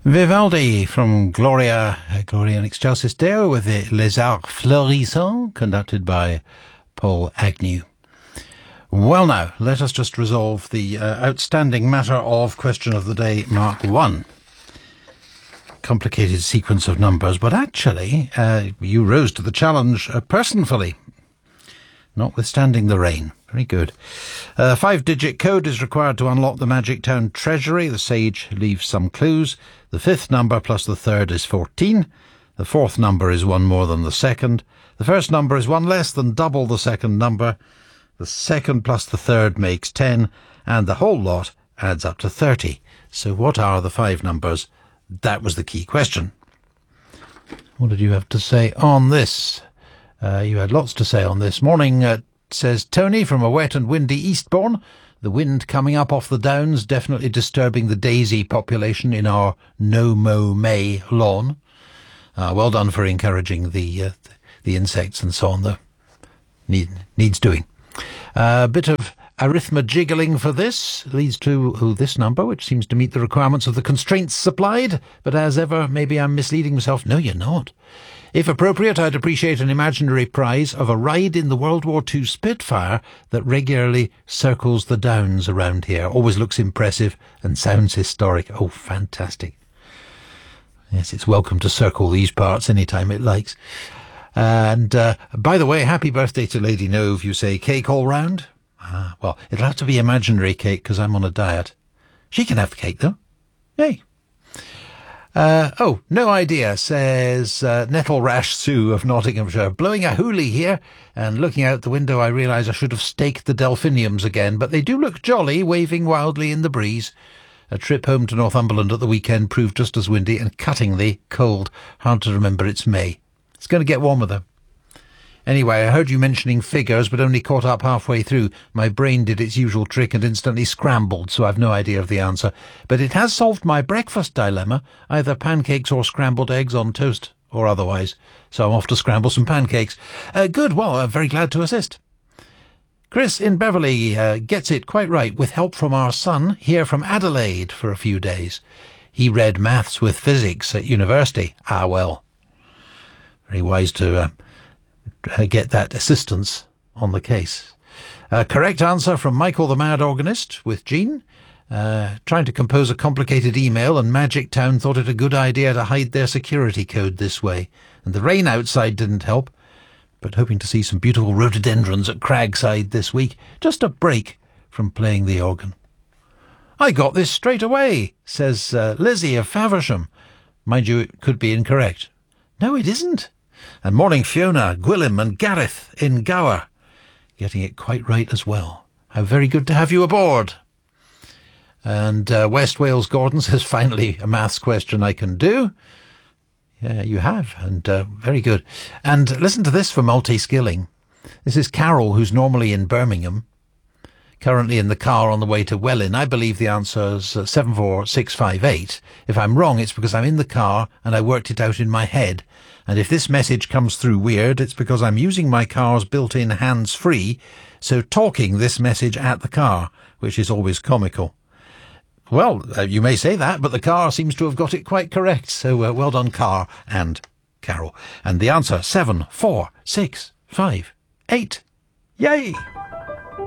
Vivaldi from Gloria in Excelsis Deo with the Les Arts Florissants, conducted by Paul Agnew. Well now, let us just resolve the outstanding matter of question of the day, Mark 1. Complicated sequence of numbers, but actually you rose to the challenge personally, notwithstanding the rain. Very good. 5-digit code is required to unlock the Magic Town treasury. The sage leaves some clues. The fifth number plus the third is 14. The fourth number is one more than the second. The first number is one less than double the second number. The second plus the third makes 10, and the whole lot adds up to 30. So what are the 5 numbers? That was the key question. What did you have to say on this? You had lots to say on this. Morning, says Tony from a wet and windy Eastbourne. The wind coming up off the downs definitely disturbing the daisy population in our no-mow-may lawn. Well done for encouraging the insects and so on, though. Needs doing. A bit of arithmejiggling for this leads to this number, which seems to meet the requirements of the constraints supplied, but as ever, maybe I'm misleading myself. No, you're not. If appropriate, I'd appreciate an imaginary prize of a ride in the World War II Spitfire that regularly circles the downs around here. Always looks impressive and sounds historic. Oh, fantastic. Yes, it's welcome to circle these parts anytime it likes. And, by the way, happy birthday to Lady Nove. You say cake all round? Well, it'll have to be imaginary cake because I'm on a diet. She can have the cake, though. Yay. No idea, says Nettle Rash Sue of Nottinghamshire. Blowing a hoolie here, and looking out the window I realise I should have staked the delphiniums again, but they do look jolly, waving wildly in the breeze. A trip home to Northumberland at the weekend proved just as windy and cuttingly cold. Hard to remember it's May. It's going to get warmer, though. Anyway, I heard you mentioning figures, but only caught up halfway through. My brain did its usual trick and instantly scrambled, so I've no idea of the answer. But it has solved my breakfast dilemma, either pancakes or scrambled eggs on toast, or otherwise. So I'm off to scramble some pancakes. Good, well, I'm very glad to assist. Chris in Beverley gets it quite right, with help from our son, here from Adelaide for a few days. He read maths with physics at university. Ah, well. Very wise to get that assistance on the case. Correct answer from Michael the Mad Organist with Jean. Trying to compose a complicated email, and Magic Town thought it a good idea to hide their security code this way. And the rain outside didn't help, but hoping to see some beautiful rhododendrons at Cragside this week. Just a break from playing the organ. I got this straight away, says Lizzie of Faversham. Mind you, it could be incorrect. No, it isn't. And morning Fiona, Gwilym and Gareth in Gower. Getting it quite right as well. How very good to have you aboard. And West Wales Gordon says, finally a maths question I can do. Yeah, you have, and very good. And listen to this for multi-skilling. This is Carol, who's normally in Birmingham, currently in the car on the way to Welwyn. I believe the answer is 74658. If I'm wrong, it's because I'm in the car and I worked it out in my head. And if this message comes through weird, it's because I'm using my car's built-in hands-free, so talking this message at the car, which is always comical. Well, you may say that, but the car seems to have got it quite correct. So well done, car and Carol. And the answer, 74658. Yay!